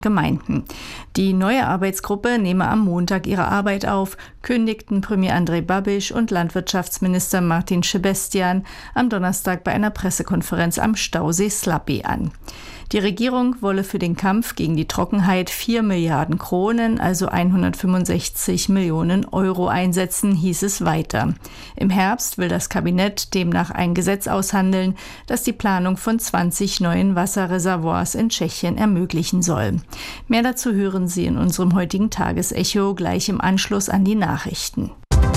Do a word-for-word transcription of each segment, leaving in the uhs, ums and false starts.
Gemeinden. Die neue Arbeitsgruppe nehme am Montag ihre Arbeit auf, kündigten Premier Andrej Babiš und Landwirtschaftsminister Martin Šebestyán am Donnerstag bei einer Pressekonferenz am Stausee Slapy an. Die Regierung wolle für den Kampf gegen die Trockenheit vier Milliarden Kronen, also hundertfünfundsechzig Millionen Euro einsetzen, hieß es weiter. Im Herbst will das Kabinett demnach ein Gesetz aushandeln, das die Planung von zwanzig neuen Wasserreservoirs in Tschechien ermöglichen soll. Mehr dazu hören Sie in unserem heutigen Tagesecho gleich im Anschluss an die Nachrichten.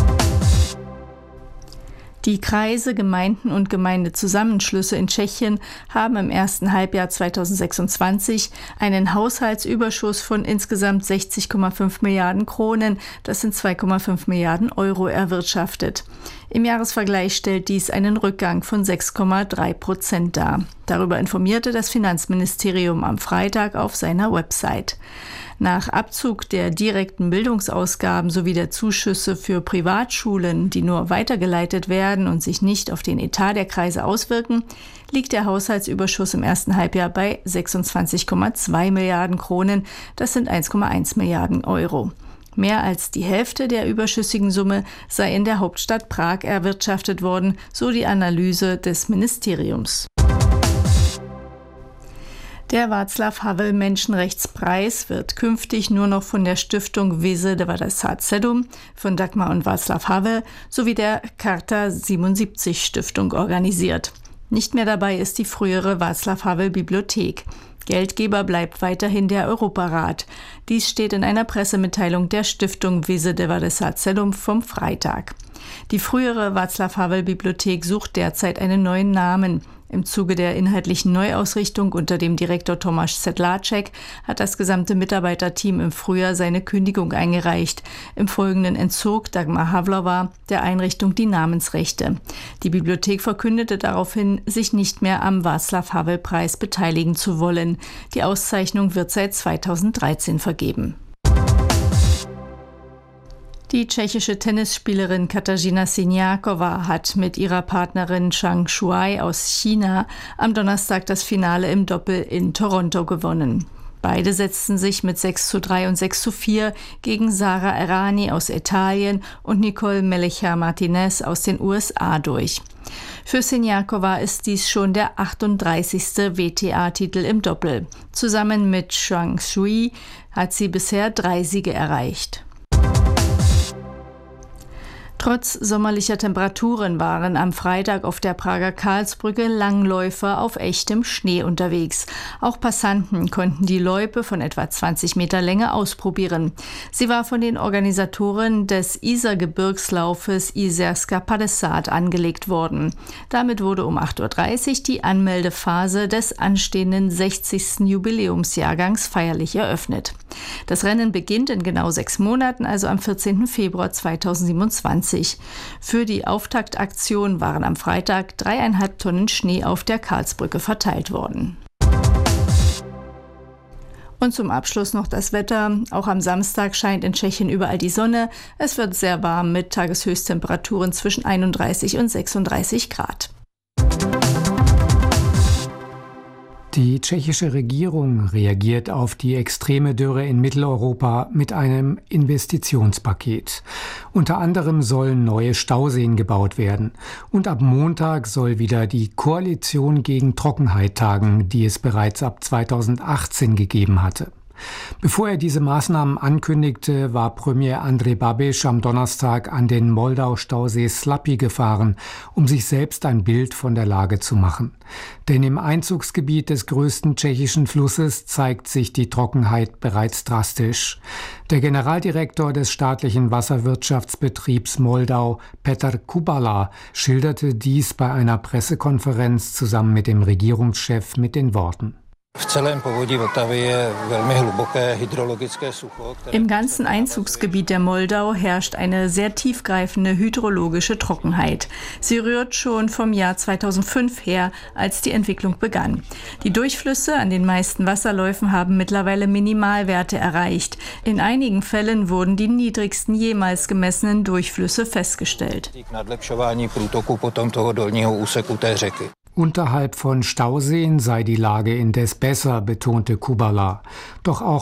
Die Kreise, Gemeinden und Gemeindezusammenschlüsse in Tschechien haben im ersten Halbjahr zweitausendsechsundzwanzig einen Haushaltsüberschuss von insgesamt sechzig Komma fünf Milliarden Kronen, das sind zwei Komma fünf Milliarden Euro, erwirtschaftet. Im Jahresvergleich stellt dies einen Rückgang von sechs Komma drei Prozent dar. Darüber informierte das Finanzministerium am Freitag auf seiner Website. Nach Abzug der direkten Bildungsausgaben sowie der Zuschüsse für Privatschulen, die nur weitergeleitet werden und sich nicht auf den Etat der Kreise auswirken, liegt der Haushaltsüberschuss im ersten Halbjahr bei sechsundzwanzig Komma zwei Milliarden Kronen, das sind eins Komma eins Milliarden Euro. Mehr als die Hälfte der überschüssigen Summe sei in der Hauptstadt Prag erwirtschaftet worden, so die Analyse des Ministeriums. Der Václav-Havel-Menschenrechtspreis wird künftig nur noch von der Stiftung Vize devadesát sedm von Dagmar und Václav Havel sowie der Charta siebenundsiebzig Stiftung organisiert. Nicht mehr dabei ist die frühere Václav-Havel-Bibliothek. Geldgeber bleibt weiterhin der Europarat. Dies steht in einer Pressemitteilung der Stiftung Vize devadesát sedm vom Freitag. Die frühere Václav-Havel-Bibliothek sucht derzeit einen neuen Namen. Im Zuge der inhaltlichen Neuausrichtung unter dem Direktor Tomáš Sedláček hat das gesamte Mitarbeiterteam im Frühjahr seine Kündigung eingereicht. Im Folgenden entzog Dagmar Havlova der Einrichtung die Namensrechte. Die Bibliothek verkündete daraufhin, sich nicht mehr am Václav-Havel-Preis beteiligen zu wollen. Die Auszeichnung wird seit zweitausenddreizehn vergeben. Die tschechische Tennisspielerin Kateřina Siniaková hat mit ihrer Partnerin Zhang Shuai aus China am Donnerstag das Finale im Doppel in Toronto gewonnen. Beide setzten sich mit sechs zu drei und sechs zu vier gegen Sara Errani aus Italien und Nicole Melecher-Martinez aus den U S A durch. Für Siniaková ist dies schon der achtunddreißigste W T A-Titel im Doppel. Zusammen mit Zhang Shui hat sie bisher drei Siege erreicht. Trotz sommerlicher Temperaturen waren am Freitag auf der Prager Karlsbrücke Langläufer auf echtem Schnee unterwegs. Auch Passanten konnten die Loipe von etwa zwanzig Meter Länge ausprobieren. Sie war von den Organisatoren des Isar-Gebirgslaufes Izerska padesát angelegt worden. Damit wurde um acht Uhr dreißig die Anmeldephase des anstehenden sechzigsten Jubiläumsjahrgangs feierlich eröffnet. Das Rennen beginnt in genau sechs Monaten, also am vierzehnten Februar zweitausendsiebenundzwanzig. Für die Auftaktaktion waren am Freitag dreieinhalb Tonnen Schnee auf der Karlsbrücke verteilt worden. Und zum Abschluss noch das Wetter. Auch am Samstag scheint in Tschechien überall die Sonne. Es wird sehr warm mit Tageshöchsttemperaturen zwischen einunddreißig und sechsunddreißig Grad. Die tschechische Regierung reagiert auf die extreme Dürre in Mitteleuropa mit einem Investitionspaket. Unter anderem sollen neue Stauseen gebaut werden. Und ab Montag soll wieder die Koalition gegen Trockenheit tagen, die es bereits ab zweitausendachtzehn gegeben hatte. Bevor er diese Maßnahmen ankündigte, war Premier Andrej Babiš am Donnerstag an den Moldau-Stausee Slapy gefahren, um sich selbst ein Bild von der Lage zu machen. Denn im Einzugsgebiet des größten tschechischen Flusses zeigt sich die Trockenheit bereits drastisch. Der Generaldirektor des staatlichen Wasserwirtschaftsbetriebs Moldau, Petr Kubala, schilderte dies bei einer Pressekonferenz zusammen mit dem Regierungschef mit den Worten: Im ganzen Einzugsgebiet der Moldau herrscht eine sehr tiefgreifende hydrologische Trockenheit. Sie rührt schon vom Jahr zweitausendfünf her, als die Entwicklung begann. Die Durchflüsse an den meisten Wasserläufen haben mittlerweile Minimalwerte erreicht. In einigen Fällen wurden die niedrigsten jemals gemessenen Durchflüsse festgestellt. Unterhalb von Stauseen sei die Lage indes besser, betonte Kubala. Doch auch